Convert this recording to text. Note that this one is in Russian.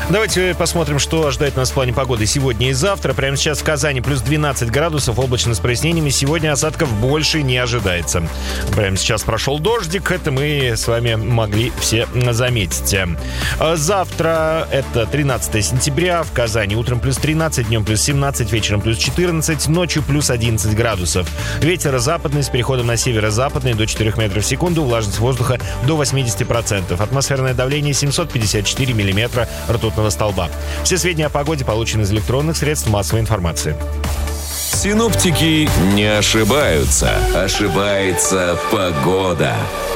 Давайте посмотрим, что ожидает нас в плане погоды сегодня и завтра. Прямо сейчас в Казани плюс 12 градусов, облачно с прояснениями. Сегодня осадков больше не ожидается. Прямо сейчас прошел дождик, это мы с вами могли все заметить. Завтра это 13 сентября. В Казани утром плюс 13, днем плюс 17, вечером плюс 14, ночью плюс 11 градусов. Ветер западный с переходом на северо-западный до 4 метров в секунду. Влажность воздуха до 80%. Атмосферное давление 754 миллиметра ртутного столба. Все сведения о погоде получены из электронных средств массовой информации. Синоптики не ошибаются. Ошибается погода.